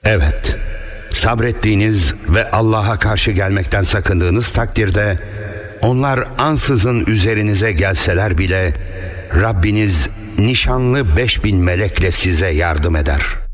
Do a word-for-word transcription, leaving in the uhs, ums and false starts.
Evet, sabrettiğiniz ve Allah'a karşı gelmekten sakındığınız takdirde onlar ansızın üzerinize gelseler bile Rabbiniz nişanlı beş bin melekle size yardım eder.